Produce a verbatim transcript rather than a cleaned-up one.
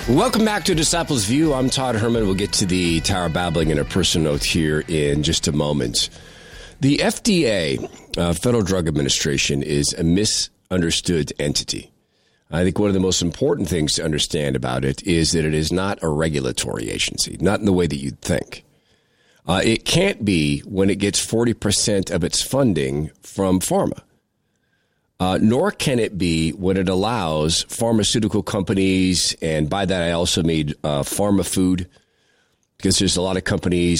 Welcome back to Disciples View. I'm Todd Herman. We'll get to the Tower Babbling and a personal note here in just a moment. The F D A, uh, Federal Drug Administration, is a misunderstood entity. I think one of the most important things to understand about it is that it is not a regulatory agency, not in the way that you'd think. Uh, it can't be when it gets forty percent of its funding from pharma. Uh, nor can it be when it allows pharmaceutical companies, and by that I also mean uh, pharma food, because there's a lot of companies